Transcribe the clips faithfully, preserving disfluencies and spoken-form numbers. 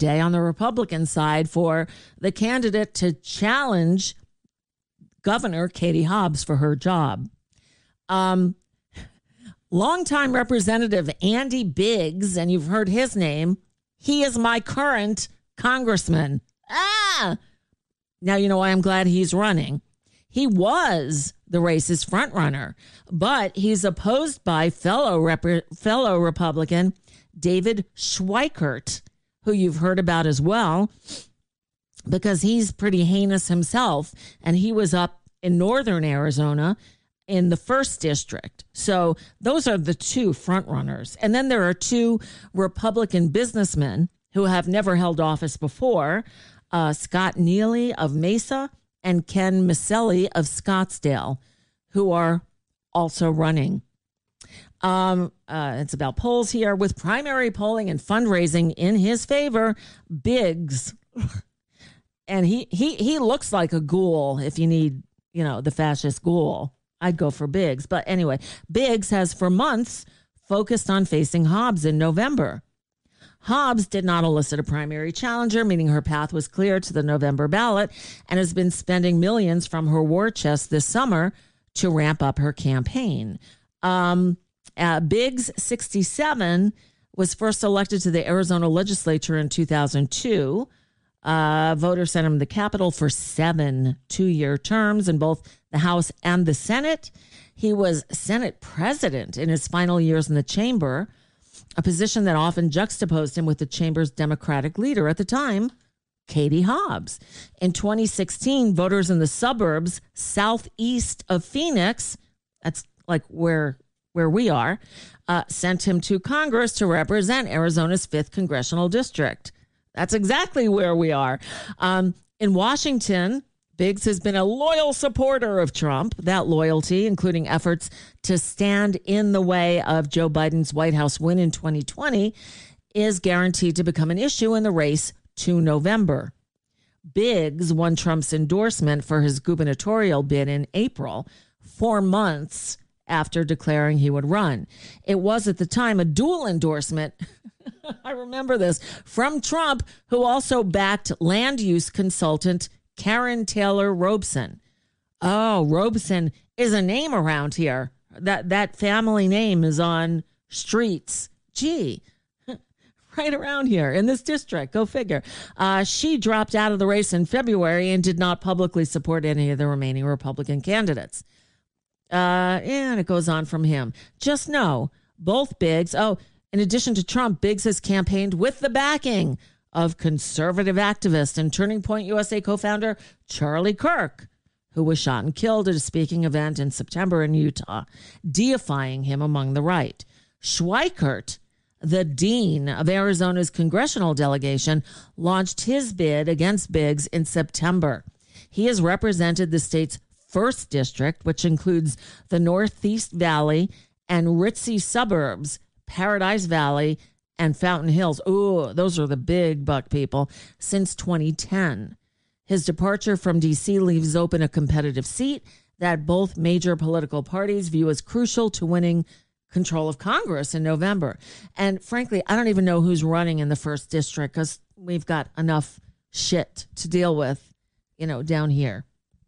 day on the Republican side for the candidate to challenge Governor Katie Hobbs for her job. Um, longtime Representative Andy Biggs, and you've heard his name, he is my current congressman. Ah! Now you know why I'm glad he's running. He was the race's front runner, but he's opposed by fellow rep- fellow Republican David Schweikert, who you've heard about as well, because he's pretty heinous himself, and he was up in northern Arizona in the first district. So those are the two front runners. And then there are two Republican businessmen who have never held office before, uh, Scott Neely of Mesa and Ken Maselli of Scottsdale, who are also running. Um, uh, it's about polls here. With primary polling and fundraising in his favor, Biggs, and he, he, he looks like a ghoul if you need, you know, the fascist ghoul. I'd go for Biggs. But anyway, Biggs has for months focused on facing Hobbs in November. Hobbs did not elicit a primary challenger, meaning her path was clear to the November ballot, and has been spending millions from her war chest this summer to ramp up her campaign. Um, uh, Biggs, sixty-seven, was first elected to the Arizona legislature in two thousand two. Uh, voters sent him to the Capitol for seven two-year terms in both the House and the Senate. He was Senate president in his final years in the chamber, a position that often juxtaposed him with the chamber's Democratic leader at the time, Katie Hobbs. In twenty sixteen, voters in the suburbs southeast of Phoenix, that's like where where we are, uh, sent him to Congress to represent Arizona's fifth congressional district. That's exactly where we are. Um, in Washington, Biggs has been a loyal supporter of Trump. That loyalty, including efforts to stand in the way of Joe Biden's White House win in twenty twenty, is guaranteed to become an issue in the race to November. Biggs won Trump's endorsement for his gubernatorial bid in April, four months after declaring he would run. It was at the time a dual endorsement. I remember this, from Trump, who also backed land use consultant Karen Taylor Robeson. Oh, Robeson is a name around here. That that family name is on streets. Gee, right around here in this district. Go figure. Uh, she dropped out of the race in February and did not publicly support any of the remaining Republican candidates. Uh, and it goes on from him. Just know, both Biggs, oh, in addition to Trump, Biggs has campaigned with the backing of conservative activist and Turning Point U S A co-founder Charlie Kirk, who was shot and killed at a speaking event in September in Utah, deifying him among the right. Schweikert, the dean of Arizona's congressional delegation, launched his bid against Biggs in September. He has represented the state's first district, which includes the Northeast Valley and ritzy suburbs, Paradise Valley, and Fountain Hills. Ooh, those are the big buck people, since twenty ten. His departure from D C leaves open a competitive seat that both major political parties view as crucial to winning control of Congress in November. And frankly, I don't even know who's running in the first district because we've got enough shit to deal with, you know, down here.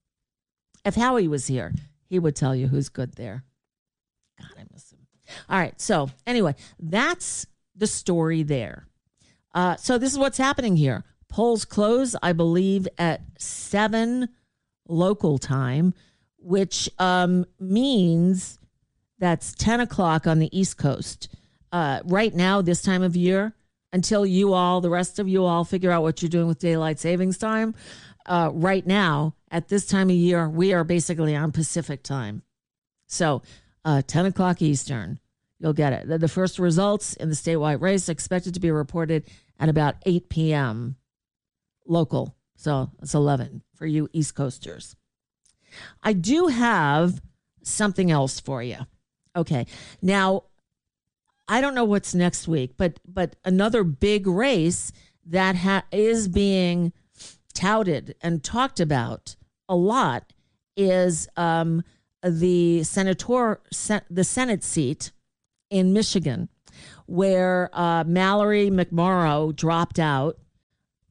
If Howie was here, he would tell you who's good there. God, I miss him. All right. So anyway, that's the story there. Uh, so this is what's happening here. Polls close, I believe, at seven local time, which um, means that's ten o'clock on the East Coast. Uh, right now, this time of year, until you all, the rest of you all, figure out what you're doing with daylight savings time, uh, right now, at this time of year, we are basically on Pacific time. So uh, ten o'clock Eastern. You'll get it. The, the first results in the statewide race expected to be reported at about eight p.m. local. So it's eleven for you East Coasters. I do have something else for you. Okay. Now, I don't know what's next week, but but another big race that ha- is being touted and talked about a lot is um, the senator, sen- the Senate seat in Michigan, where uh, Mallory McMorrow dropped out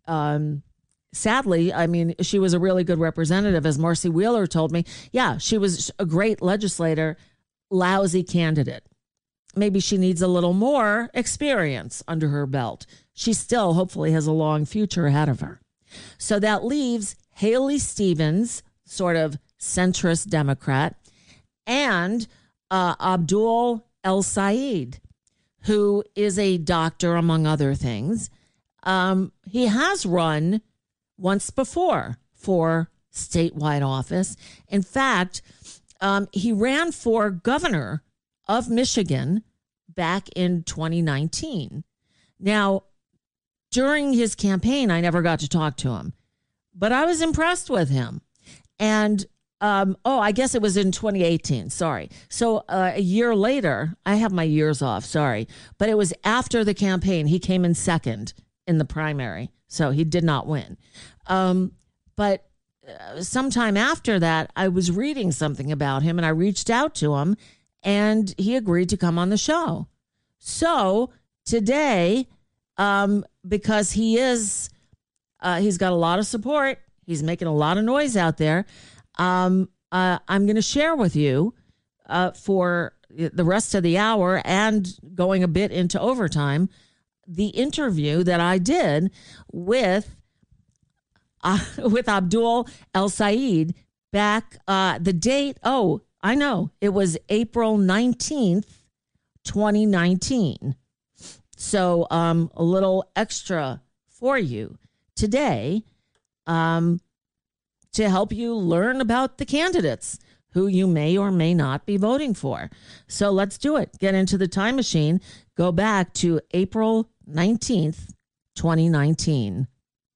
um, sadly, I mean, she was a really good representative, as Marcy Wheeler told me. Yeah, she was a great legislator, lousy candidate. Maybe she needs a little more experience under her belt. She still hopefully has a long future ahead of her. So that leaves Haley Stevens, sort of centrist Democrat, and uh, Abdul El-Sayed, who is a doctor, among other things. Um, he has run once before for statewide office. In fact, um, he ran for governor of Michigan back in twenty nineteen. Now, during his campaign, I never got to talk to him, but I was impressed with him. And, um, oh, I guess it was in twenty eighteen. Sorry. So uh, a year later, I have my years off. Sorry. But it was after the campaign. He came in second in the primary. So he did not win. Um, but uh, sometime after that, I was reading something about him and I reached out to him and he agreed to come on the show. So today, um, because he is, uh, he's got a lot of support. He's making a lot of noise out there. Um, uh, I'm going to share with you uh, for the rest of the hour and going a bit into overtime, the interview that I did with uh, with Abdul El-Sayed back uh, the date. Oh, I know. It was April nineteenth, twenty nineteen. So um, a little extra for you today um, to help you learn about the candidates who you may or may not be voting for. So let's do it. Get into the time machine. Go back to April nineteenth, twenty nineteen.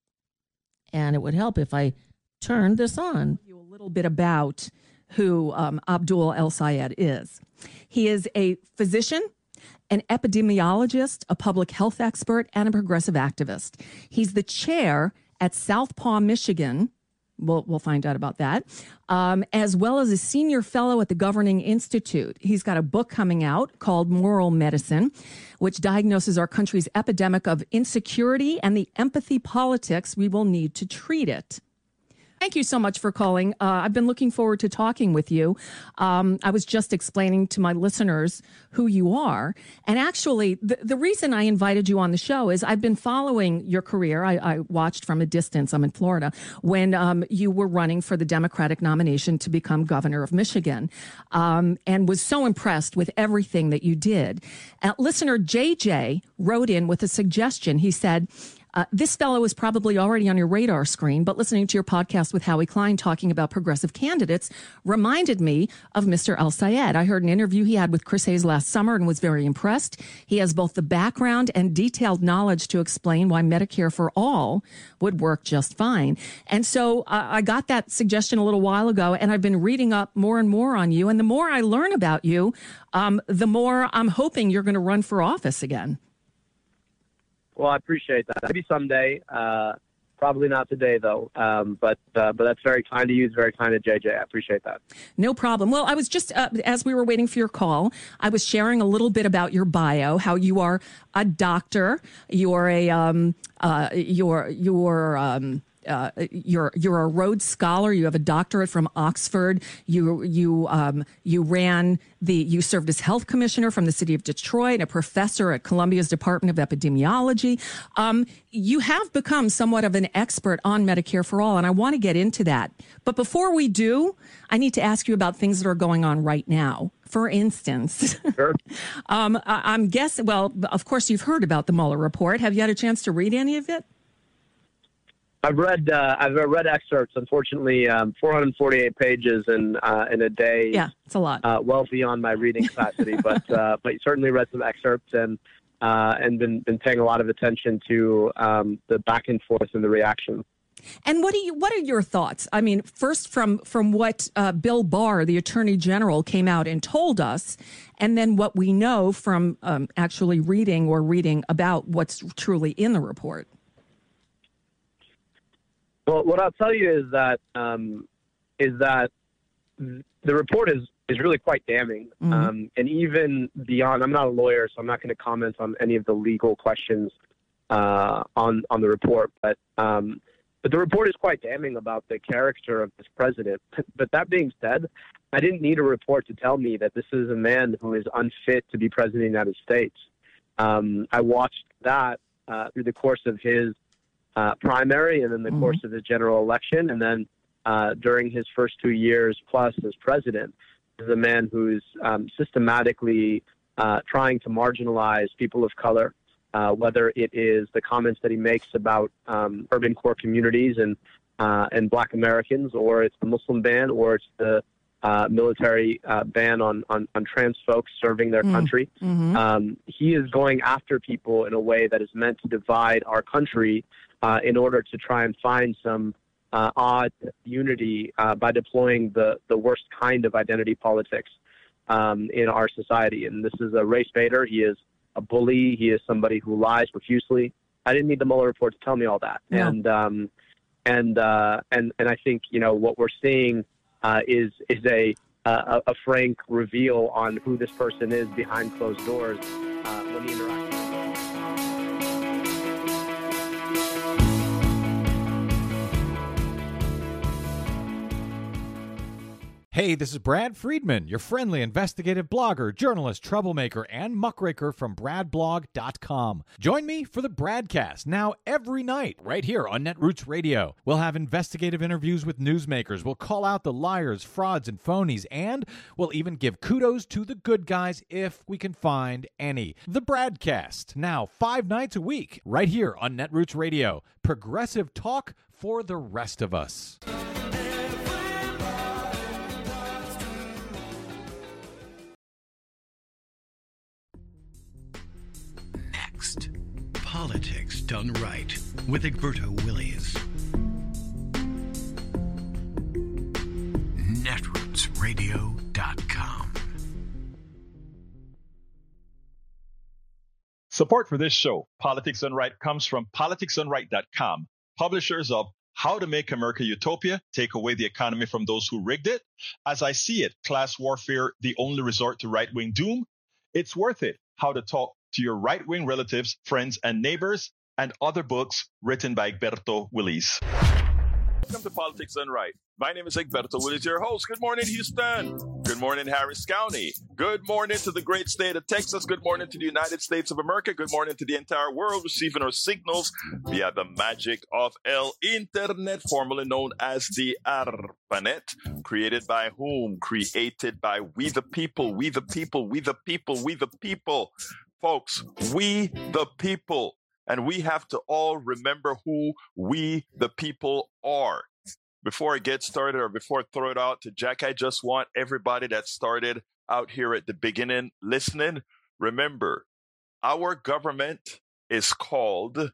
And it would help if I turned this on. You a little bit about who um, Abdul El-Sayed is. He is a physician, an epidemiologist, a public health expert, and a progressive activist. He's the chair at Southpaw, Michigan. We'll, we'll find out about that, um, as well as a senior fellow at the Governing Institute. He's got a book coming out called Moral Medicine, which diagnoses our country's epidemic of insecurity and the empathy politics we will need to treat it. Thank you so much for calling. Uh, I've been looking forward to talking with you. Um, I was just explaining to my listeners who you are. And actually, the, the reason I invited you on the show is I've been following your career. I, I watched from a distance. I'm in Florida when um, you were running for the Democratic nomination to become governor of Michigan, um, and was so impressed with everything that you did. Uh, listener J J wrote in with a suggestion. He said, Uh, this fellow is probably already on your radar screen, but listening to your podcast with Howie Klein talking about progressive candidates reminded me of Mister El-Sayed. I heard an interview he had with Chris Hayes last summer and was very impressed. He has both the background and detailed knowledge to explain why Medicare for all would work just fine. And so uh, I got that suggestion a little while ago, and I've been reading up more and more on you. And the more I learn about you, um, the more I'm hoping you're going to run for office again. Well, I appreciate that. Maybe someday. Uh, probably not today, though. Um, but uh, but that's very kind of you. It's very kind of J J. I appreciate that. No problem. Well, I was just, uh, as we were waiting for your call, I was sharing a little bit about your bio, how you are a doctor. You're a, um, uh, you're, you're, um, Uh, you're you're a Rhodes Scholar. You have a doctorate from Oxford. You you um, you ran the you served as health commissioner from the city of Detroit, a professor at Columbia's Department of Epidemiology. Um, you have become somewhat of an expert on Medicare for All, and I want to get into that. But before we do, I need to ask you about things that are going on right now. For instance, sure. um, I, I'm guessing. Well, of course, you've heard about the Mueller report. Have you had a chance to read any of it? I've read uh, I've read excerpts. Unfortunately, um, four hundred forty-eight pages in uh, in a day. Yeah, it's a lot. Uh, well beyond my reading capacity, but uh, but certainly read some excerpts and uh, and been been paying a lot of attention to um, the back and forth and the reaction. And what do you? What are your thoughts? I mean, first from from what uh, Bill Barr, the Attorney General, came out and told us, and then what we know from um, actually reading or reading about what's truly in the report. Well, what I'll tell you is that um, is that the report is, is really quite damning. Mm-hmm. Um, and even beyond, I'm not a lawyer, so I'm not going to comment on any of the legal questions uh, on on the report, but um, but the report is quite damning about the character of this president. But that being said, I didn't need a report to tell me that this is a man who is unfit to be president of the United States. Um, I watched that uh, through the course of his uh, primary and then the mm-hmm. course of his general election, and then uh, during his first two years plus as president. This is a man who's um, systematically uh, trying to marginalize people of color, uh, whether it is the comments that he makes about um, urban core communities and uh, and Black Americans, or it's the Muslim ban, or it's the uh, military uh, ban on, on, on trans folks serving their mm. country. Mm-hmm. Um, he is going after people in a way that is meant to divide our country uh, in order to try and find some uh, odd unity uh, by deploying the, the worst kind of identity politics um, in our society. And this is a race baiter. He is a bully. He is somebody who lies profusely. I didn't need the Mueller report to tell me all that. No. And um, and uh, and and I think you know what we're seeing uh, is is a, a a frank reveal on who this person is behind closed doors uh, when he interacts. Hey, this is Brad Friedman, your friendly investigative blogger, journalist, troublemaker, and muckraker from brad blog dot com. Join me for the Bradcast, now every night, right here on Netroots Radio. We'll have investigative interviews with newsmakers, we'll call out the liars, frauds, and phonies, and we'll even give kudos to the good guys if we can find any. The Bradcast, now five nights a week, right here on Netroots Radio. Progressive talk for the rest of us. Politics Done Right with Egberto Willies. Netroots Radio dot com. Support for this show, Politics Done Right, comes from politics done right dot com, publishers of How to Make America Utopia, Take Away the Economy from Those Who Rigged It, As I See It, Class Warfare, The Only Resort to Right-Wing Doom, It's Worth It, How to Talk to Your Right-Wing Relatives, Friends, and Neighbors, and other books written by Egberto Willies. Welcome to Politics Done Right. My name is Egberto Willies, your host. Good morning, Houston. Good morning, Harris County. Good morning to the great state of Texas. Good morning to the United States of America. Good morning to the entire world receiving our signals via the magic of El Internet, formerly known as the ARPANET. Created by whom? Created by we the people, we the people, we the people, we the people. Folks, we the people. And we have to all remember who we the people are. Before I get started or before I throw it out to Jack, I just want everybody that started out here at the beginning listening, remember, our government is called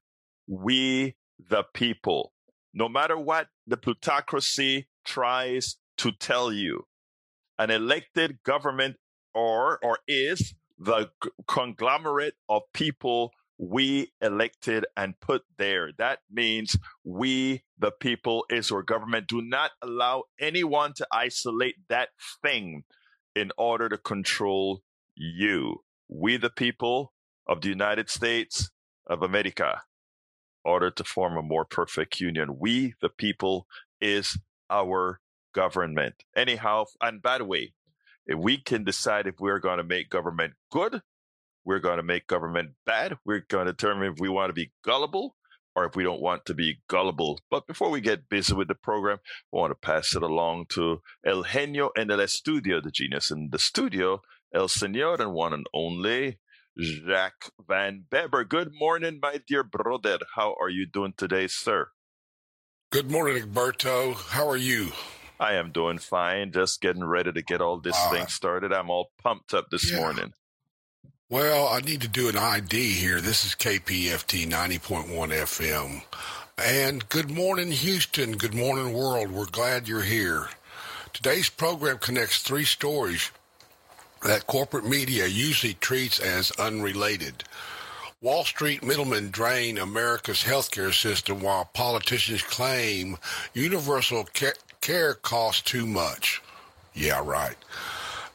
We the People. No matter what the plutocracy tries to tell you, an elected government or or is the g- conglomerate of people we elected and put there. That means we, the people, is our government. Do not allow anyone to isolate that thing in order to control you. We, the people of the United States of America, in order to form a more perfect union. We, the people, is our government. Anyhow, and by the way, if we can decide if we're going to make government good, we're going to make government bad. We're going to determine if we want to be gullible or if we don't want to be gullible. But before we get busy with the program, I want to pass it along to El Genio en el Estudio, the genius in the studio, El Señor and one and only Jacques Van Beber. Good morning, my dear brother. How are you doing today, sir? Good morning, Egberto. How are you? I am doing fine. Just getting ready to get all this uh, thing started. I'm all pumped up this yeah. morning. Well, I need to do an I D here. This is K P F T ninety point one F M. And good morning, Houston. Good morning, world. We're glad you're here. Today's program connects three stories that corporate media usually treats as unrelated. Wall Street middlemen drain America's healthcare system while politicians claim universal care costs too much. Yeah, right.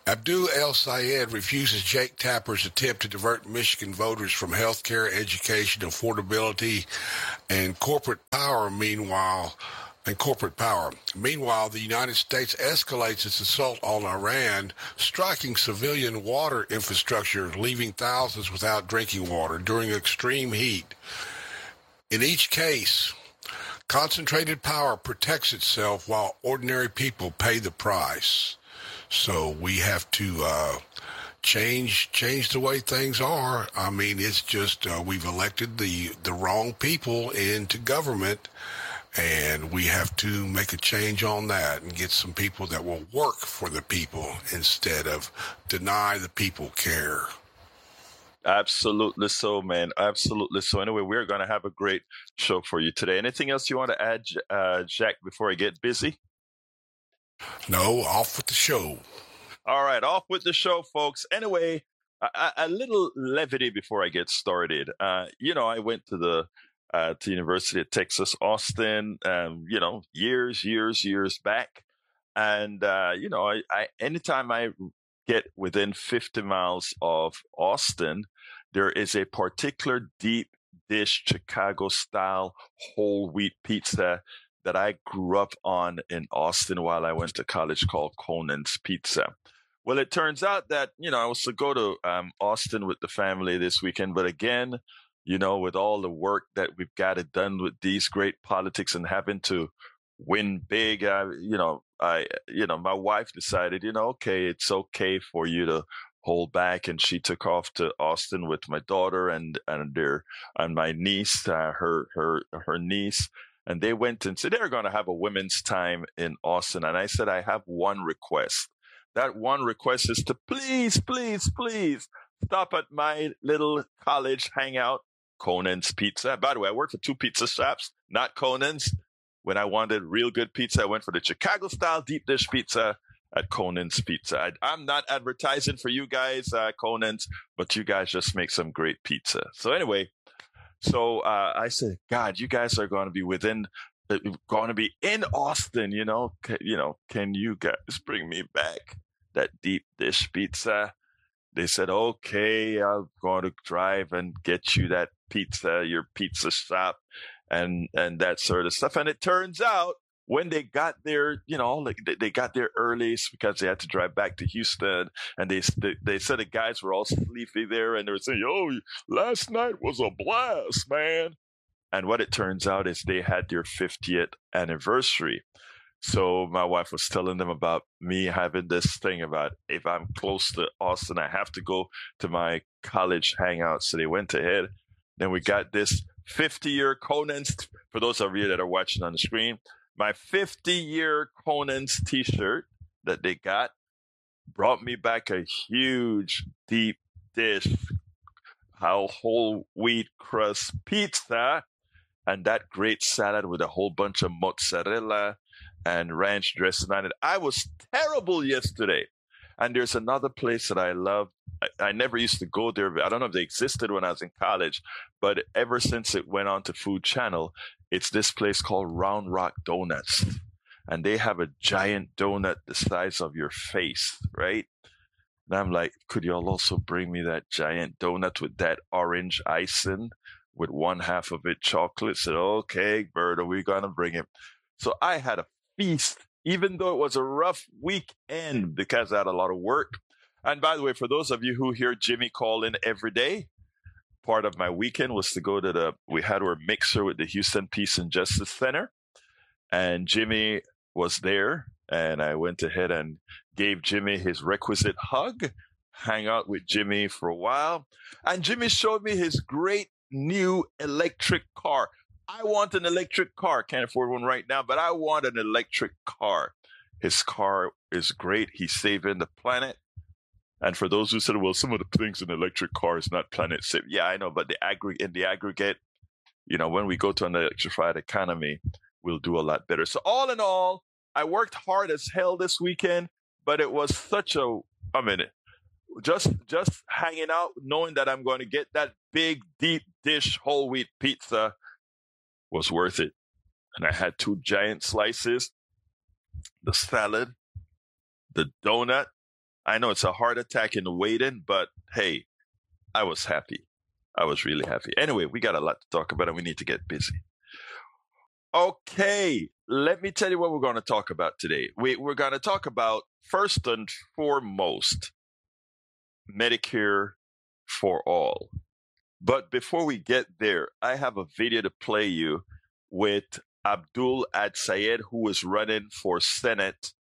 Abdul El-Sayed refuses Jake Tapper's attempt to divert Michigan voters from health care, education, affordability, and corporate power. Meanwhile, and corporate power. Meanwhile, the United States escalates its assault on Iran, striking civilian water infrastructure, leaving thousands without drinking water during extreme heat. In each case, concentrated power protects itself while ordinary people pay the price. So we have to uh, change change the way things are. I mean, it's just uh, we've elected the, the wrong people into government, and we have to make a change on that and get some people that will work for the people instead of deny the people care. Absolutely so, man. Absolutely so. Anyway, we're going to have a great show for you today. Anything else you want to add, uh, Jack, before I get busy? No, off with the show. All right, off with the show, folks. Anyway, a, a little levity before I get started. Uh, you know, I went to the uh, to University of Texas, Austin, um, you know, years, years, years back. And, uh, you know, I, I anytime I get within fifty miles of Austin, there is a particular deep dish Chicago-style whole wheat pizza that I grew up on in Austin while I went to college called Conan's Pizza. Well, it turns out that, you know, I was to go to um, Austin with the family this weekend. But again, you know, with all the work that we've got it done with these great politics and having to win big, uh, you know, I, you know, my wife decided, you know, okay, it's okay for you to hold back. And she took off to Austin with my daughter and, and their, and my niece, uh, her, her, her niece. And they went and said, they're going to have a women's time in Austin. And I said, I have one request. That one request is to please, please, please stop at my little college hangout, Conan's Pizza. By the way, I worked for two pizza shops, not Conan's. When I wanted real good pizza, I went for the Chicago-style deep dish pizza at Conan's Pizza. I, I'm not advertising for you guys, uh, Conan's, but you guys just make some great pizza. So anyway, So uh, I said, God, you guys are going to be within, uh, going to be in Austin, you know, C- you know, can you guys bring me back that deep dish pizza? They said, okay, I'm going to drive and get you that pizza, your pizza shop and, and that sort of stuff. And it turns out when they got there, you know, like they, they got there early because they had to drive back to Houston, and they they, they said the guys were all sleepy there, and they were saying, "Oh, last night was a blast, man." And what it turns out is they had their fiftieth anniversary. So my wife was telling them about me having this thing about if I'm close to Austin, I have to go to my college hangout. So they went ahead. Then we got this fifty-year Conan's. For those of you that are watching on the screen, my fifty-year Conan's T-shirt that they got brought me back a huge deep dish, whole wheat crust pizza, and that great salad with a whole bunch of mozzarella and ranch dressing on it. I was terrible yesterday. And there's another place that I love. I, I never used to go there. I don't know if they existed when I was in college, but ever since it went on to Food Channel, it's this place called Round Rock Donuts. And they have a giant donut the size of your face, right? And I'm like, could you also bring me that giant donut with that orange icing with one half of it chocolate? I said, okay, Berta, we're going to bring it. So I had a feast, even though it was a rough weekend because I had a lot of work. And by the way, for those of you who hear Jimmy call in every day, part of my weekend was to go to the, we had our mixer with the Houston Peace and Justice Center. And Jimmy was there. And I went ahead and gave Jimmy his requisite hug, hang out with Jimmy for a while. And Jimmy showed me his great new electric car. I want an electric car. Can't afford one right now, but I want an electric car. His car is great. He's saving the planet. And for those who said, well, some of the things in an electric car is not planet safe. Yeah, I know, but the aggr- in the aggregate, you know, when we go to an electrified economy, we'll do a lot better. So all in all, I worked hard as hell this weekend, but it was such a, I mean, just just hanging out, knowing that I'm going to get that big, deep dish whole wheat pizza was worth it. And I had two giant slices, the salad, the donut. I know it's a heart attack in the waiting, but hey, I was happy. I was really happy. Anyway, we got a lot to talk about and we need to get busy. Okay, let me tell you what we're going to talk about today. We, we're going to talk about, first and foremost, Medicare for all. But before we get there, I have a video to play you with Abdul El-Sayed, who is running for Senate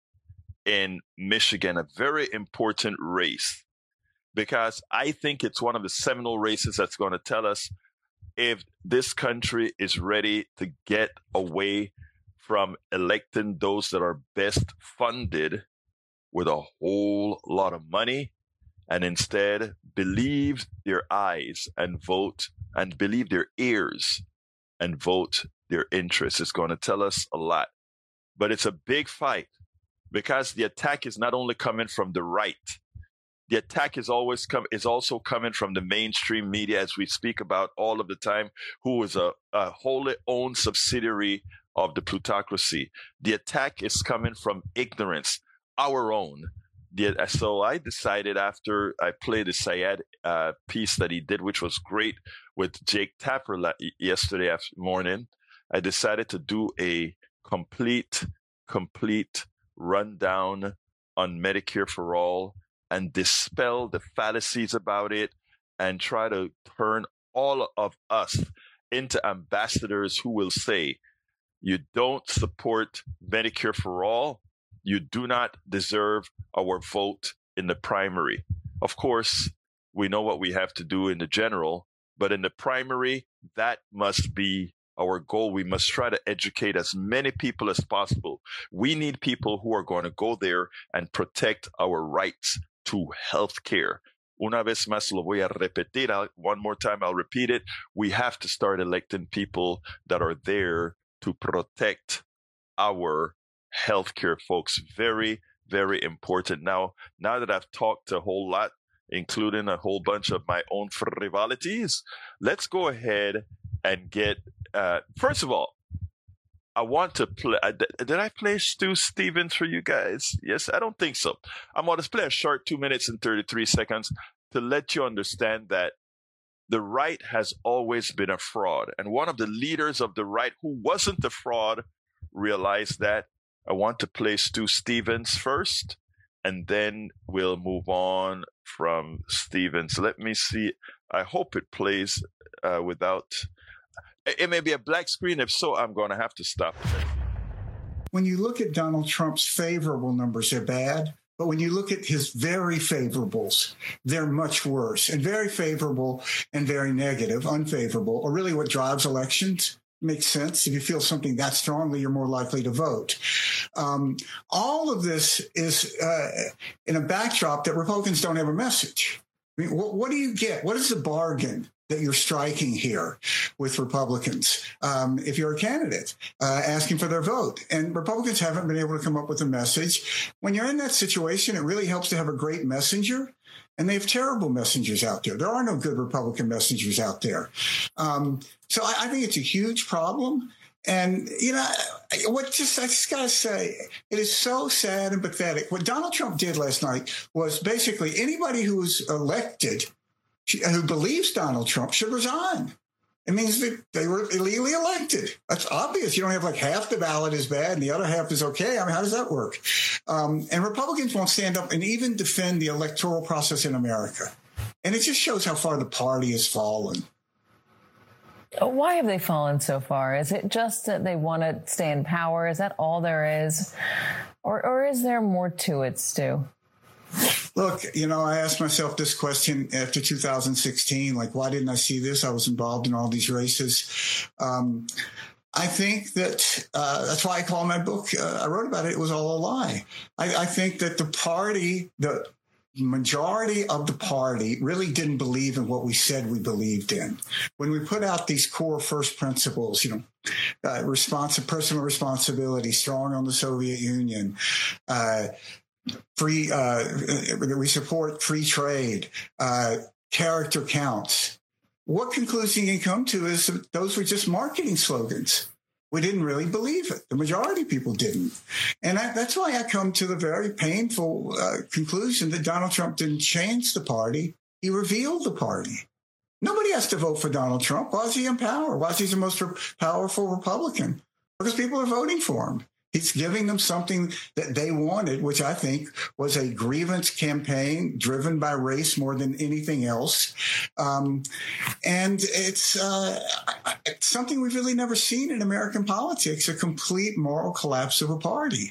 in Michigan, a very important race, because I think it's one of the seminal races that's going to tell us if this country is ready to get away from electing those that are best funded with a whole lot of money and instead believe their eyes and vote, and believe their ears and vote their interests. It's going to tell us a lot. But it's a big fight because the attack is not only coming from the right. The attack is always come is also coming from the mainstream media, as we speak about all of the time, who is a, a wholly owned subsidiary of the plutocracy. The attack is coming from ignorance, our own. The, so I decided after I played the Sayed uh, piece that he did, which was great, with Jake Tapper la- yesterday after morning, I decided to do a complete, complete rundown on Medicare for all and dispel the fallacies about it and try to turn all of us into ambassadors who will say, you don't support Medicare for all, you do not deserve our vote in the primary. Of course, we know what we have to do in the general, but in the primary, that must be our goal. We must try to educate as many people as possible. We need people who are going to go there and protect our rights to health care. Una vez más lo voy a repetir. I'll, one more time, I'll repeat it. We have to start electing people that are there to protect our health care, folks. Very, very important. Now, now that I've talked a whole lot, including a whole bunch of my own frivolities, let's go ahead and get, uh, first of all, I want to play. Uh, did I play Stu Stevens for you guys? Yes, I don't think so. I'm going to play a short two minutes and thirty-three seconds to let you understand that the right has always been a fraud. And one of the leaders of the right who wasn't a fraud realized that. I want to play Stu Stevens first, and then we'll move on from Stevens. Let me see. I hope it plays uh, without... It may be a black screen. If so, I'm going to have to stop it. When you look at Donald Trump's favorable numbers, they're bad. But when you look at his very favorables, they're much worse. And very favorable and very negative, unfavorable, are really what drives elections. Makes sense. If you feel something that strongly, you're more likely to vote. Um, all of this is uh, in a backdrop that Republicans don't have a message. I mean, what, what do you get? What is the bargain that you're striking here with Republicans um, if you're a candidate uh, asking for their vote? And Republicans haven't been able to come up with a message. When you're in that situation, it really helps to have a great messenger. And they have terrible messengers out there. There are no good Republican messengers out there. Um, so I, I think it's a huge problem. And, you know, what just I just got to say, it is so sad and pathetic. What Donald Trump did last night was basically anybody who was elected who believes Donald Trump should resign. It means that they were illegally elected. That's obvious. You don't have like half the ballot is bad and the other half is okay. I mean, how does that work? Um, and Republicans won't stand up and even defend the electoral process in America. And it just shows how far the party has fallen. Why have they fallen so far? Is it just that they want to stay in power? Is that all there is? Or, or is there more to it, Stu? Look, you know, I asked myself this question after two thousand sixteen, like, why didn't I see this? I was involved in all these races. Um, I think that uh, that's why I call my book, uh, I wrote about it, it was all a lie. I, I think that the party, the majority of the party really didn't believe in what we said we believed in. When we put out these core first principles, you know, uh, responsive, personal responsibility, strong on the Soviet Union, uh, free, uh, we support free trade, uh, character counts. What conclusion you can come to is that those were just marketing slogans. We didn't really believe it. The majority of people didn't. And I, that's why I come to the very painful uh, conclusion that Donald Trump didn't change the party. He revealed the party. Nobody has to vote for Donald Trump. Why is he in power? Why is he the most re- powerful Republican? Because people are voting for him. He's giving them something that they wanted, which I think was a grievance campaign driven by race more than anything else. Um, and it's, uh, it's something we've really never seen in American politics, a complete moral collapse of a party.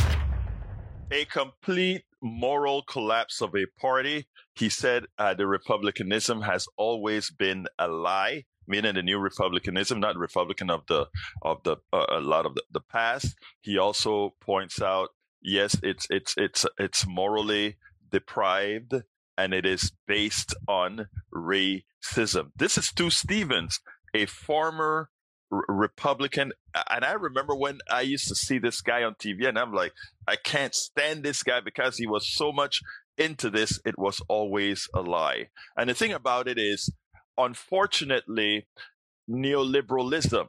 A complete moral collapse of a party. He said uh, the Republicanism has always been a lie. Meaning the new Republicanism, not Republican of the of the uh, a lot of the, the past. He also points out, yes, it's it's it's it's morally deprived and it is based on racism. This is Stu Stevens, a former r- Republican, and I remember when I used to see this guy on T V, and I'm like, I can't stand this guy because he was so much into this. It was always a lie. And the thing about it is, unfortunately, neoliberalism,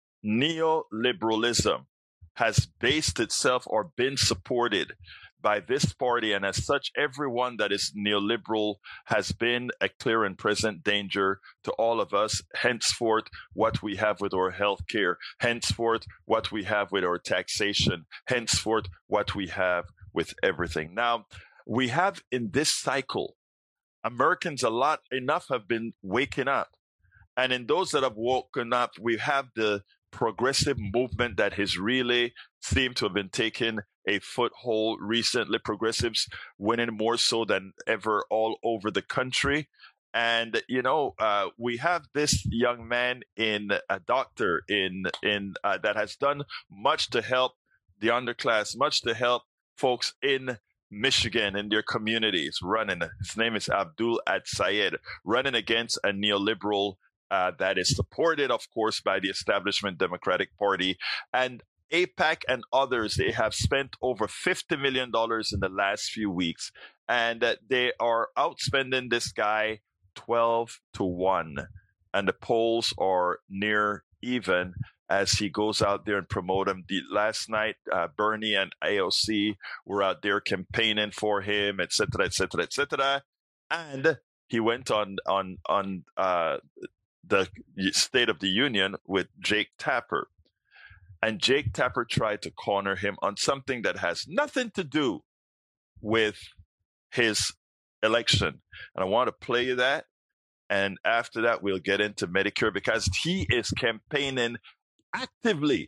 neoliberalism has based itself or been supported by this party. And as such, everyone that is neoliberal has been a clear and present danger to all of us. Henceforth, what we have with our healthcare, henceforth, what we have with our taxation, henceforth, what we have with everything. Now, we have in this cycle, Americans a lot enough have been waking up. And in those that have woken up, we have the progressive movement that has really seemed to have been taking a foothold recently. Progressives winning more so than ever all over the country. And, you know, uh, we have this young man in a doctor in in uh, that has done much to help the underclass, much to help folks in Michigan and their communities running. His name is Abdul Al-Sayed, running against a neoliberal uh, that is supported, of course, by the establishment Democratic Party. And AIPAC and others, they have spent over fifty million dollars in the last few weeks. And uh, they are outspending this guy twelve to one. And the polls are near even as he goes out there and promote him. The, last night, uh, Bernie and A O C were out there campaigning for him, et cetera, et cetera, et cetera. And he went on on on uh, the State of the Union with Jake Tapper. And Jake Tapper tried to corner him on something that has nothing to do with his election. And I want to play you that. And after that, we'll get into Medicare because he is campaigning actively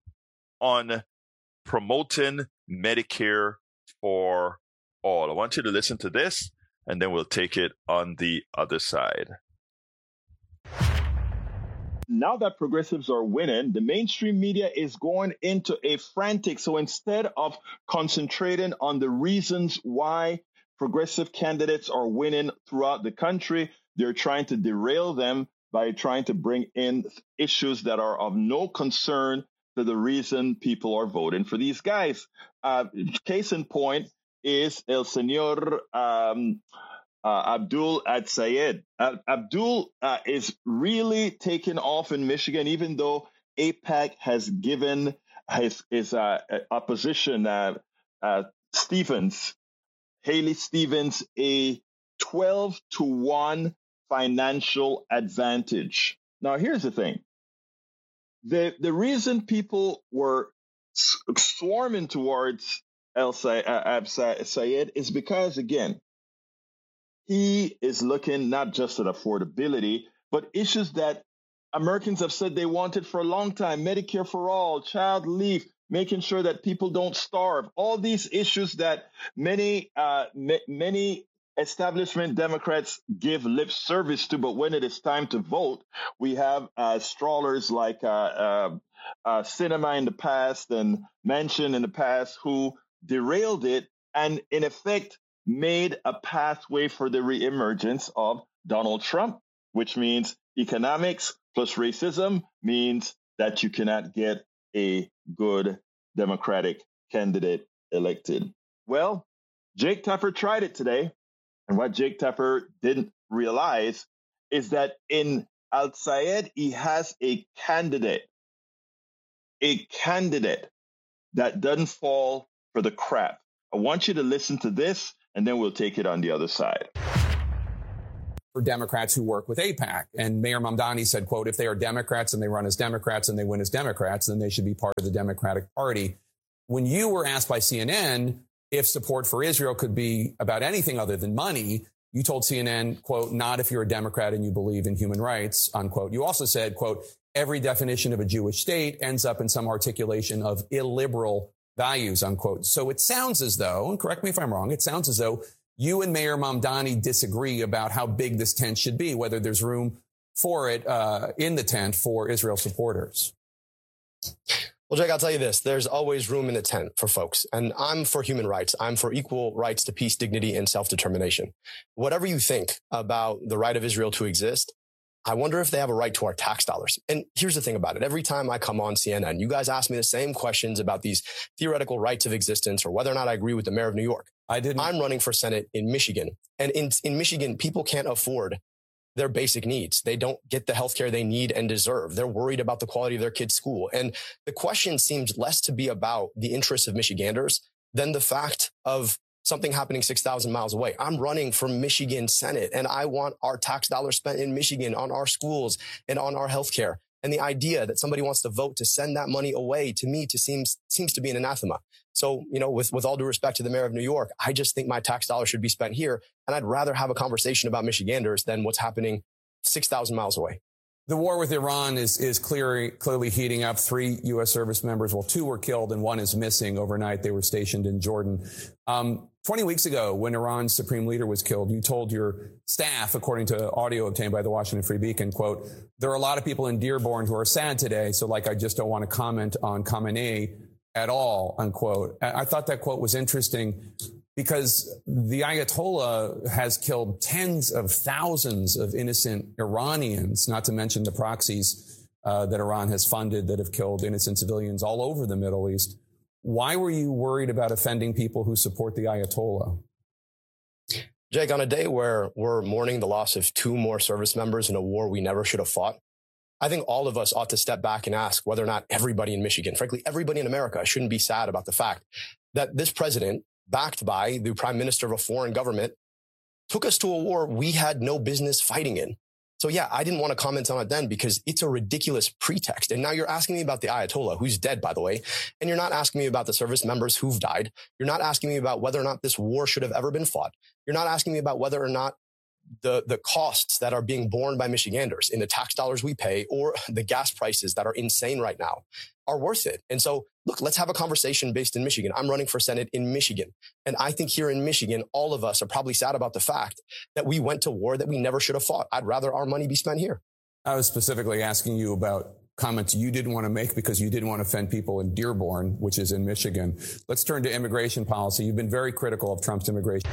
on promoting Medicare for all. I want you to listen to this, and then we'll take it on the other side. Now that progressives are winning, the mainstream media is going into a frantic. So instead of concentrating on the reasons why progressive candidates are winning throughout the country, they're trying to derail them by trying to bring in issues that are of no concern to the reason people are voting for these guys. Uh, case in point is El Señor um, uh, Abdul Al-Sayed. Uh, Abdul uh, is really taking off in Michigan, even though AIPAC has given his, his uh, opposition, uh, uh, Stevens, Haley Stevens, a twelve to one financial advantage. Now, here's the thing. The the reason people were swarming towards Al-Sayed is because, again, he is looking not just at affordability, but issues that Americans have said they wanted for a long time: Medicare for all, child leave, making sure that people don't starve. All these issues that many uh, m- many establishment Democrats give lip service to, but when it is time to vote, we have uh, strawlers like uh, uh, uh, Sinema in the past and Manchin in the past who derailed it and, in effect, made a pathway for the reemergence of Donald Trump, which means economics plus racism means that you cannot get a good Democratic candidate elected. Well, Jake Tapper tried it today. And what Jake Tapper didn't realize is that in Al-Sayed, he has a candidate a candidate that doesn't fall for the crap. I want you to listen to this, and then we'll take it on the other side. For Democrats who work with AIPAC. And Mayor Mamdani said, quote, if they are Democrats and they run as Democrats and they win as Democrats, then they should be part of the Democratic Party. When you were asked by C N N if support for Israel could be about anything other than money, you told C N N, quote, not if you're a Democrat and you believe in human rights, unquote. You also said, quote, every definition of a Jewish state ends up in some articulation of illiberal values, unquote. So it sounds as though, and correct me if I'm wrong, it sounds as though you and Mayor Mamdani disagree about how big this tent should be, whether there's room for it uh, in the tent for Israel supporters. Well, Jake, I'll tell you this. There's always room in the tent for folks. And I'm for human rights. I'm for equal rights to peace, dignity, and self-determination. Whatever you think about the right of Israel to exist, I wonder if they have a right to our tax dollars. And here's the thing about it. Every time I come on C N N, you guys ask me the same questions about these theoretical rights of existence or whether or not I agree with the mayor of New York. I didn't. I'm running for Senate in Michigan. And in, in Michigan, people can't afford their basic needs. They don't get the healthcare they need and deserve. They're worried about the quality of their kids' school. And the question seems less to be about the interests of Michiganders than the fact of something happening six thousand miles away. I'm running for Michigan Senate, and I want our tax dollars spent in Michigan on our schools and on our healthcare. And the idea that somebody wants to vote to send that money away, to me, to seems seems to be an anathema. So, you know, with, with all due respect to the mayor of New York, I just think my tax dollars should be spent here. And I'd rather have a conversation about Michiganders than what's happening six thousand miles away. The war with Iran is, is clearly, clearly heating up. Three U S service members, well, two were killed and one is missing overnight. They were stationed in Jordan. Um, twenty weeks ago, when Iran's supreme leader was killed, you told your staff, according to audio obtained by the Washington Free Beacon, quote, there are a lot of people in Dearborn who are sad today. So like, I just don't want to comment on Khamenei at all, unquote. I thought that quote was interesting because the Ayatollah has killed tens of thousands of innocent Iranians, not to mention the proxies uh, that Iran has funded that have killed innocent civilians all over the Middle East. Why were you worried about offending people who support the Ayatollah? Jake, on a day where we're mourning the loss of two more service members in a war we never should have fought, I think all of us ought to step back and ask whether or not everybody in Michigan, frankly, everybody in America, shouldn't be sad about the fact that this president, backed by the prime minister of a foreign government, took us to a war we had no business fighting in. So, yeah, I didn't want to comment on it then because it's a ridiculous pretext. And now you're asking me about the Ayatollah, who's dead, by the way, and you're not asking me about the service members who've died. You're not asking me about whether or not this war should have ever been fought. You're not asking me about whether or not the, the costs that are being borne by Michiganders in the tax dollars we pay or the gas prices that are insane right now are worth it. And so, look, let's have a conversation based in Michigan. I'm running for Senate in Michigan. And I think here in Michigan, all of us are probably sad about the fact that we went to war that we never should have fought. I'd rather our money be spent here. I was specifically asking you about comments you didn't want to make because you didn't want to offend people in Dearborn, which is in Michigan. Let's turn to immigration policy. You've been very critical of Trump's immigration.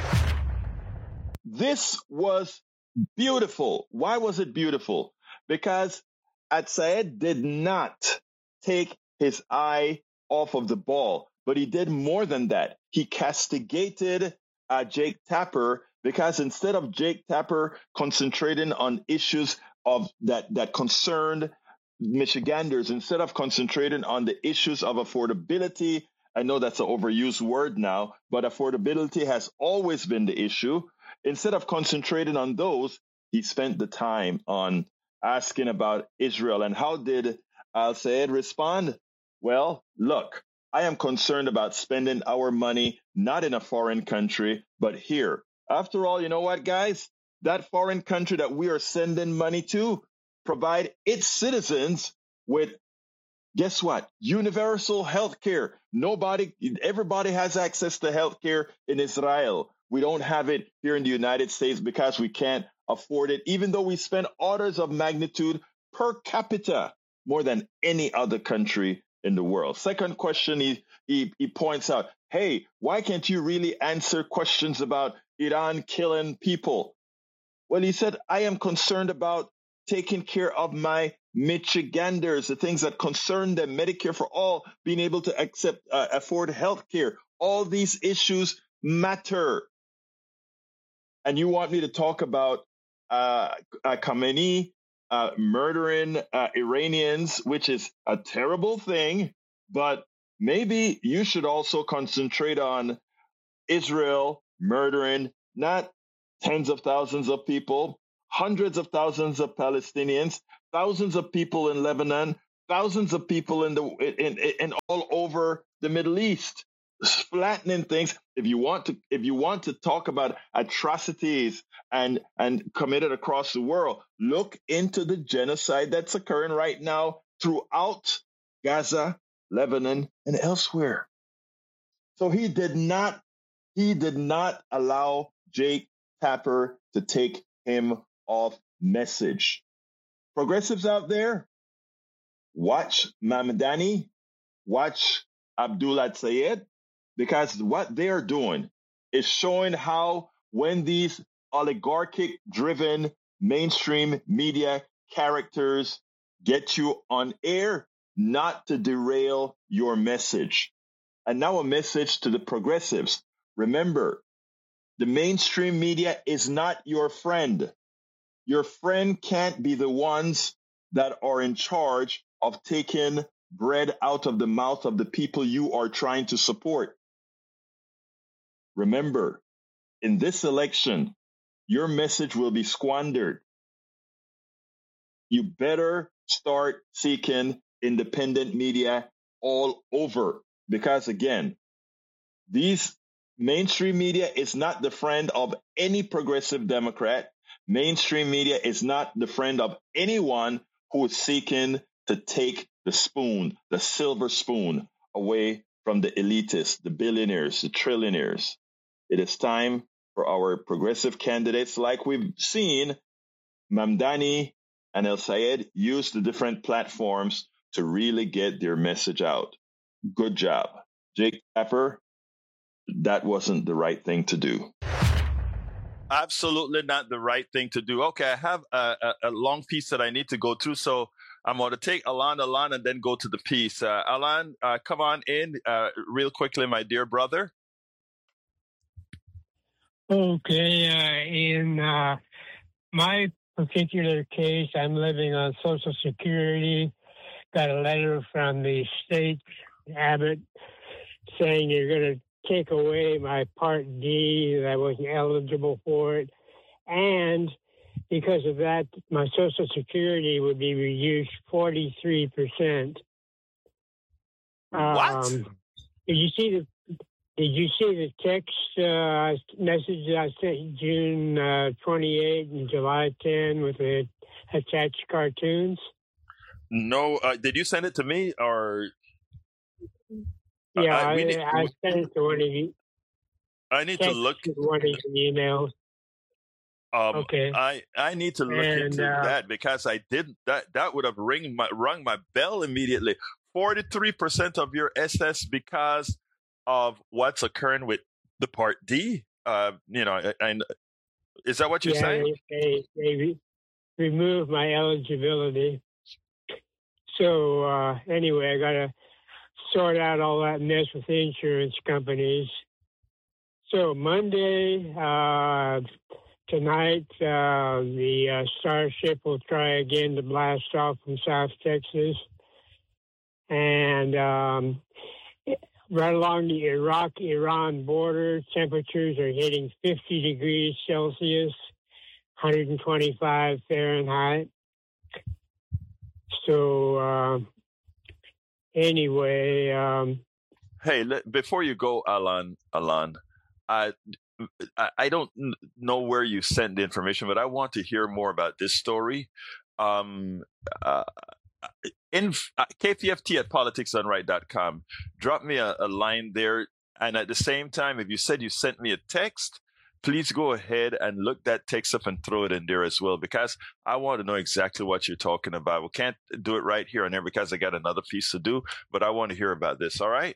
This was beautiful. Why was it beautiful? Because Al-Sayed did not take his eye off of the ball, but he did more than that. He castigated uh, Jake Tapper because instead of Jake Tapper concentrating on issues of that that concerned Michiganders, instead of concentrating on the issues of affordability, I know that's an overused word now, but affordability has always been the issue. Instead of concentrating on those, he spent the time on asking about Israel. And how did Al-Sayed respond? Well, look, I am concerned about spending our money not in a foreign country, but here. After all, you know what, guys? That foreign country that we are sending money to provide its citizens with, guess what? Universal health care. Nobody, everybody has access to health care in Israel. We don't have it here in the United States because we can't afford it, even though we spend orders of magnitude per capita more than any other country in the world. Second question, he, he, he points out, hey, why can't you really answer questions about Iran killing people? Well, he said, I am concerned about taking care of my Michiganders, the things that concern them, Medicare for all, being able to accept, uh, afford health care. All these issues matter. And you want me to talk about uh, uh, Khamenei uh, murdering uh, Iranians, which is a terrible thing. but maybe you should also concentrate on Israel murdering not tens of thousands of people, hundreds of thousands of Palestinians, thousands of people in Lebanon, thousands of people in the in, in, in all over the Middle East, flattening things. If you want to, if you want to talk about atrocities and and committed across the world, look into the genocide that's occurring right now throughout Gaza, Lebanon, and elsewhere. So he did not he did not allow Jake Tapper to take him off message. Progressives out there, watch Mamdani, watch Abdul Al-Sayed, because what they're doing is showing how when these oligarchic-driven mainstream media characters get you on air, not to derail your message. And now a message to the progressives. Remember, the mainstream media is not your friend. Your friend can't be the ones that are in charge of taking bread out of the mouth of the people you are trying to support. Remember, in this election, your message will be squandered. You better start seeking independent media all over, because again, these mainstream media is not the friend of any progressive Democrat. Mainstream media is not the friend of anyone who is seeking to take the spoon, the silver spoon, away from the elitists, the billionaires, the trillionaires. It is time for our progressive candidates, like we've seen Mamdani and El-Sayed, use the different platforms to really get their message out. Good job. Jake Tapper, that wasn't the right thing to do. Absolutely not the right thing to do. Okay, I have a, a, a long piece that I need to go through, so I'm going to take Alan, Alan, and then go to the piece. Uh, Alan, uh, come on in uh, real quickly, my dear brother. Okay, uh, in uh, my particular case, I'm living on Social Security. Got a letter from the state, Abbott, saying you're going to take away my Part D, that I wasn't eligible for it. And because of that, my Social Security would be reduced forty-three percent. What? Um, did you see the Did you see the text uh, message that I sent June uh, twenty-eighth and July tenth with the attached cartoons? No. Uh, did you send it to me or? Yeah, uh, I, I, need, I sent it to one of you. I need to look. One of your emails. Um, okay. I, I need to look and, into uh, that because I didn't. That that would have ring my rung my bell immediately. Forty-three percent of your S S because of what's occurring with the Part D. Uh, you know, and is that what you're yeah, saying? They, they re- removed my eligibility. So uh, anyway, I got to sort out all that mess with the insurance companies. So Monday, uh, tonight, uh, the uh, Starship will try again to blast off from South Texas. And um, right along the Iraq-Iran border, temperatures are hitting fifty degrees Celsius, one hundred twenty-five Fahrenheit. So uh, anyway... Um, hey, let, before you go, Alan, Alan, I, I don't know where you sent the information, but I want to hear more about this story. Um, uh, in uh, K P F T at politics done right dot com. Drop me a, a line there. And at the same time, if you said you sent me a text, please go ahead and look that text up and throw it in there as well, because I want to know exactly what you're talking about. We can't do it right here and there because I got another piece to do, but I want to hear about this. All right?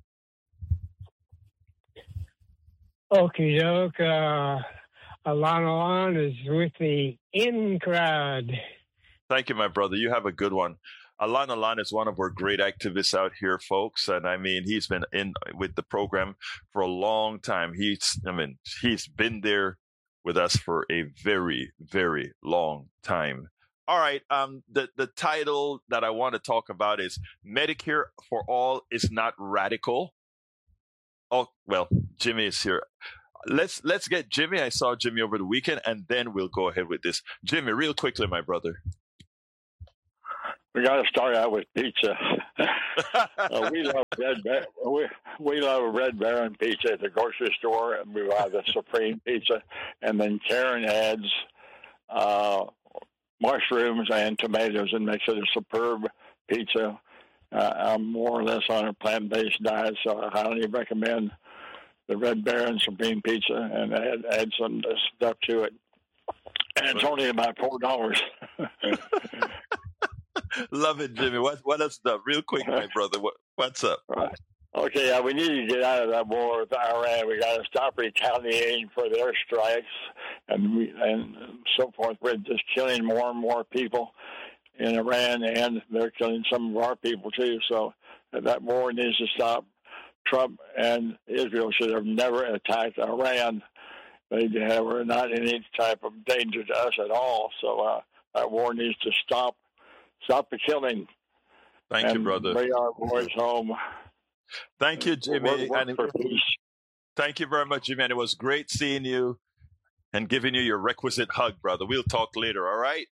Okie doke. Uh, Alan Alan is with the in crowd. Thank you, my brother. You have a good one. Alan Alan is one of our great activists out here, folks. And I mean, he's been in with the program for a long time. He's, I mean, he's been there with us for a very, very long time. All right. Um, the, the title that I want to talk about is Medicare for All is Not Radical. Oh, well, Jimmy is here. Let's let's get Jimmy. I saw Jimmy over the weekend, and then we'll go ahead with this. Jimmy, real quickly, my brother. We got to start out with pizza. uh, we love Red Bar- we, we love Red Baron pizza at the grocery store, and we buy the Supreme pizza. And then Karen adds uh, mushrooms and tomatoes and makes it a superb pizza. Uh, I'm more or less on a plant-based diet, so I highly recommend the Red Baron Supreme Pizza and add, add some stuff to it. And it's only about four dollars. Love it, Jimmy. What what else stuff? Real quick, my brother. What what's up? Right. Okay, uh, we need to get out of that war with Iran. We got to stop retaliating for their strikes and we, and so forth. We're just killing more and more people in Iran, and they're killing some of our people too. So that war needs to stop. Trump and Israel should have never attacked Iran. They were not in any type of danger to us at all. So uh, that war needs to stop. Stop the killing. Thank and you, brother. Bring our boys home. Thank you, Jimmy. Work, work and for peace. Thank you very much, Jimmy. And it was great seeing you and giving you your requisite hug, brother. We'll talk later, all right?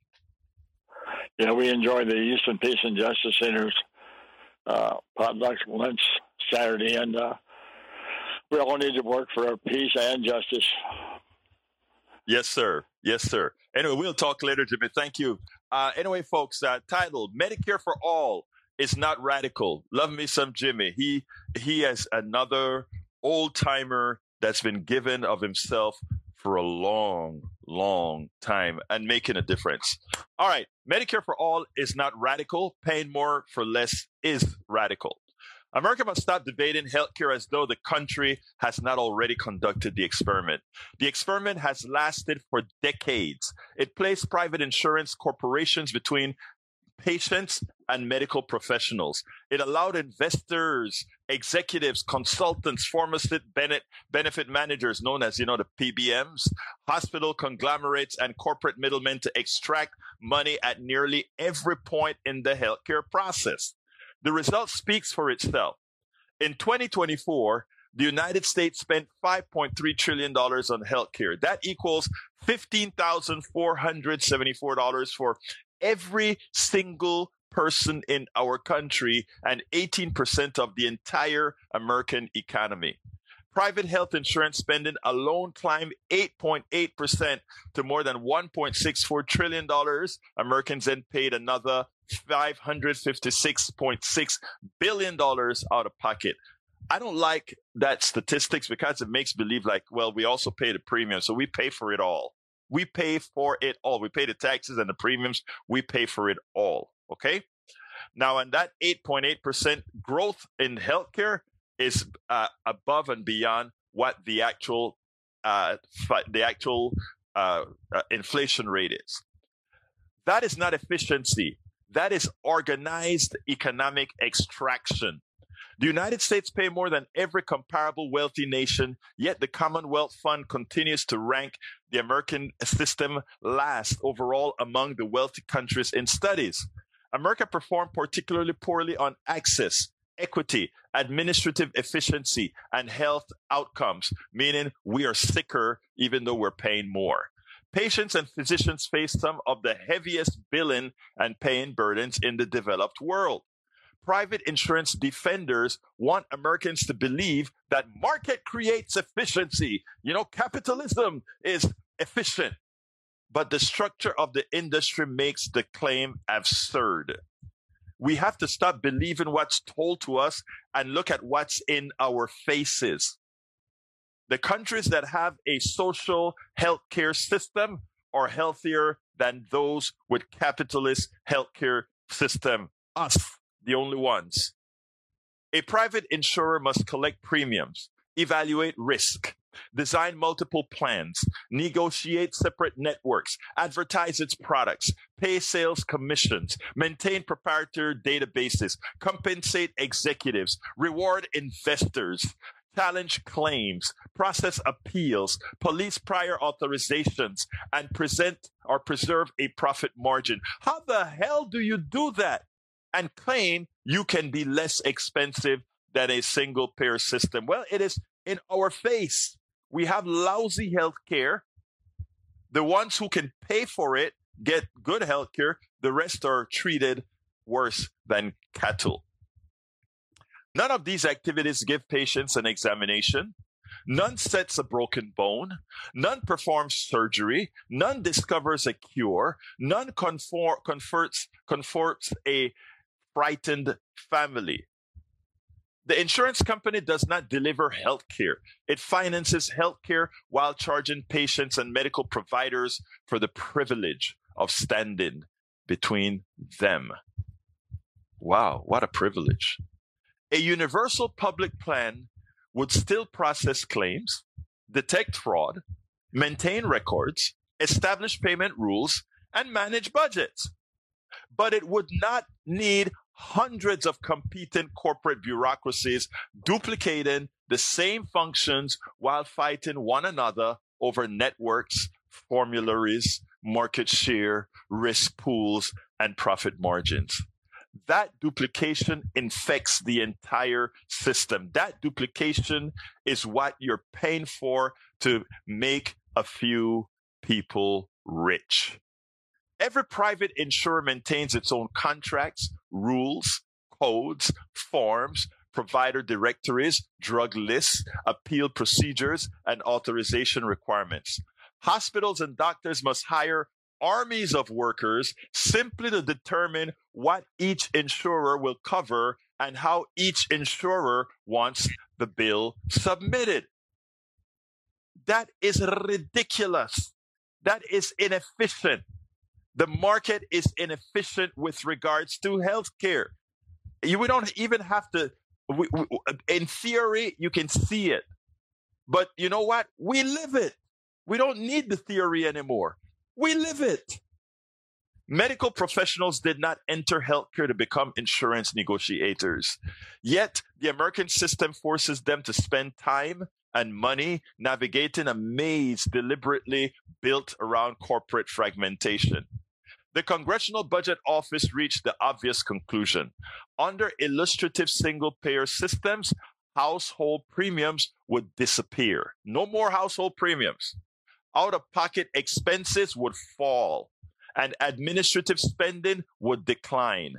Yeah, we enjoy the Houston Peace and Justice Center's uh, potluck lunch Saturday, and uh, we all need to work for peace and justice. Yes, sir. Yes, sir. Anyway, we'll talk later, Jimmy. Thank you. Uh, anyway, folks, uh, titled Medicare for All is Not Radical. Love me some Jimmy. He he has another old timer that's been given of himself for a long, long time and making a difference. All right. Medicare for All is not radical. Paying more for less is radical. America must stop debating healthcare as though the country has not already conducted the experiment. The experiment has lasted for decades. It placed private insurance corporations between patients and medical professionals. It allowed investors, executives, consultants, pharmacist benefit managers, known as, you know, the P B Ms, hospital conglomerates, and corporate middlemen to extract money at nearly every point in the healthcare process. The result speaks for itself. In twenty twenty-four, the United States spent five point three trillion dollars on healthcare. That equals fifteen thousand four hundred seventy-four dollars for every single person in our country and eighteen percent of the entire American economy. Private health insurance spending alone climbed eight point eight percent to more than one point six four trillion dollars. Americans then paid another five hundred fifty-six point six billion dollars out of pocket. I don't like that statistics because it makes believe like, well, we also pay the premium, so we pay for it all. We pay for it all. We pay the taxes and the premiums. We pay for it all. Okay. Now, and that eight point eight percent growth in healthcare is uh, above and beyond what the actual uh, the actual uh, uh, inflation rate is. That is not efficiency. That is organized economic extraction. The United States pay more than every comparable wealthy nation, yet the Commonwealth Fund continues to rank the American system last overall among the wealthy countries in studies. America performed particularly poorly on access, equity, administrative efficiency, and health outcomes, meaning we are sicker even though we're paying more. Patients and physicians face some of the heaviest billing and paying burdens in the developed world. Private insurance defenders want Americans to believe that market creates efficiency. You know, capitalism is efficient. But the structure of the industry makes the claim absurd. We have to stop believing what's told to us and look at what's in our faces. The countries that have a social healthcare system are healthier than those with capitalist healthcare system. Us, the only ones. A private insurer must collect premiums, evaluate risk, design multiple plans, negotiate separate networks, advertise its products, pay sales commissions, maintain proprietary databases, compensate executives, reward investors, challenge claims, process appeals, police prior authorizations, and present or preserve a profit margin. How the hell do you do that and claim you can be less expensive than a single payer system? Well, it is in our face. We have lousy health care. The ones who can pay for it get good health care. The rest are treated worse than cattle. None of these activities give patients an examination. None sets a broken bone. None performs surgery. None discovers a cure. None confor- comforts, comforts a frightened family. The insurance company does not deliver health care. It finances health care while charging patients and medical providers for the privilege of standing between them. Wow, what a privilege. A universal public plan would still process claims, detect fraud, maintain records, establish payment rules, and manage budgets. But it would not need hundreds of competent corporate bureaucracies duplicating the same functions while fighting one another over networks, formularies, market share, risk pools, and profit margins. That duplication infects the entire system. That duplication is what you're paying for to make a few people rich. Every private insurer maintains its own contracts, rules, codes, forms, provider directories, drug lists, appeal procedures, and authorization requirements. Hospitals and doctors must hire armies of workers simply to determine what each insurer will cover and how each insurer wants the bill submitted. That is ridiculous. That is inefficient. The market is inefficient with regards to healthcare. You we don't even have to, we, we, in theory, you can see it. But you know what? We live it. We don't need the theory anymore. We live it. Medical professionals did not enter healthcare to become insurance negotiators. Yet, the American system forces them to spend time and money navigating a maze deliberately built around corporate fragmentation. The Congressional Budget Office reached the obvious conclusion. Under illustrative single-payer systems, household premiums would disappear. No more household premiums. Out-of-pocket expenses would fall, and administrative spending would decline.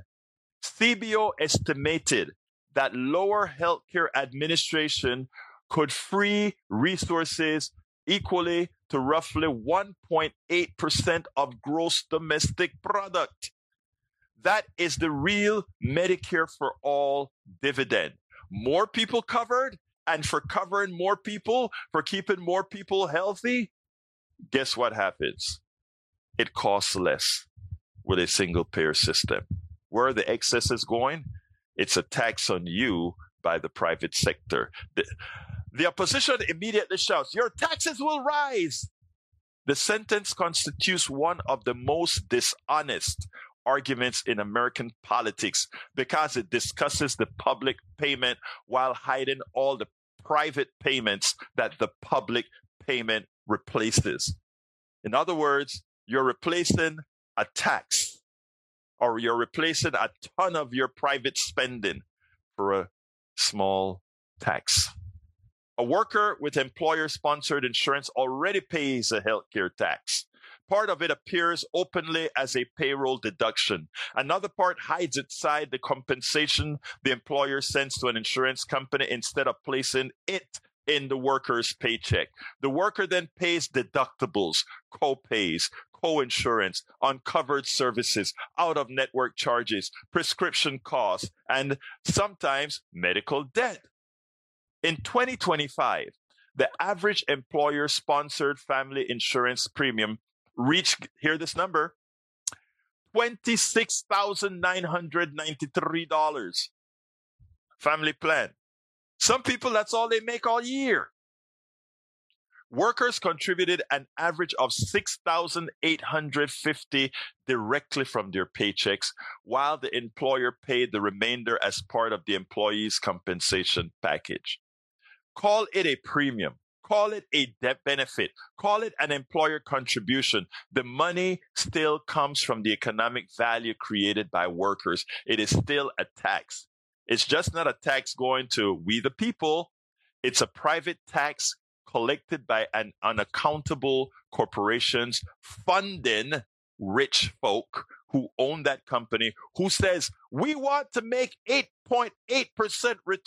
C B O estimated that lower healthcare administration could free resources equally to roughly one point eight percent of gross domestic product. That is the real Medicare for All dividend. More people covered, and for covering more people, for keeping more people healthy, guess what happens? It costs less with a single payer system. Where are the excesses going? It's a tax on you by the private sector. The, the opposition immediately shouts, your taxes will rise. The sentence constitutes one of the most dishonest arguments in American politics because it discusses the public payment while hiding all the private payments that the public payment replaces. In other words, you're replacing a tax, or you're replacing a ton of your private spending for a small tax. A worker with employer-sponsored insurance already pays a healthcare tax. Part of it appears openly as a payroll deduction. Another part hides inside the compensation the employer sends to an insurance company instead of placing it in the worker's paycheck. The worker then pays deductibles, co-pays, co-insurance, uncovered services, out-of-network charges, prescription costs, and sometimes medical debt. In twenty twenty-five, the average employer-sponsored family insurance premium reached, hear this number, twenty-six thousand nine hundred ninety-three dollars. Family plan. Some people, that's all they make all year. Workers contributed an average of six thousand eight hundred fifty dollars directly from their paychecks, while the employer paid the remainder as part of the employee's compensation package. call it a premium, call it a debt benefit, call it an employer contribution. The money still comes from the economic value created by workers. It is still a tax. It's just not a tax going to we the people. It's a private tax collected by an unaccountable corporations funding rich folk who own that company, who says, we want to make eight point eight percent return